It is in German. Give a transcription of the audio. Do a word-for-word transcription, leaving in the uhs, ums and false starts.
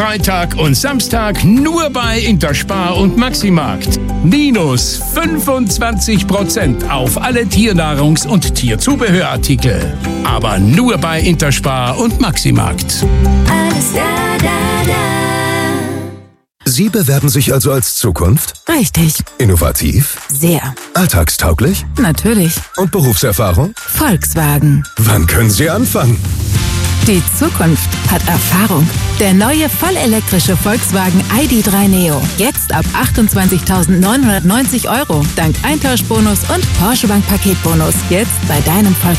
Freitag und Samstag nur bei Interspar und Maximarkt. Minus fünfundzwanzig Prozent auf alle Tiernahrungs- und Tierzubehörartikel. Aber nur bei Interspar und Maximarkt. Alles da, da, da. Sie bewerben sich also als Zukunft? Richtig. Innovativ? Sehr. Alltagstauglich? Natürlich. Und Berufserfahrung? Volkswagen. Wann können Sie anfangen? Die Zukunft hat Erfahrung. Der neue vollelektrische Volkswagen I D drei Neo. Jetzt ab achtundzwanzigtausendneunhundertneunzig Euro. Dank Eintauschbonus und Porsche Bank Paketbonus. Jetzt bei deinem Volkswagen.